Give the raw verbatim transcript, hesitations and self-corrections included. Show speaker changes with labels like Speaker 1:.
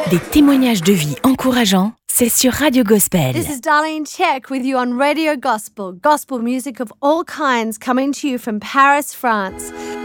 Speaker 1: Des témoignages de vie encourageants, c'est sur Radio Gospel.
Speaker 2: This is Darlene Check with you on Radio Gospel. Gospel music of all kinds coming to you from Paris, France.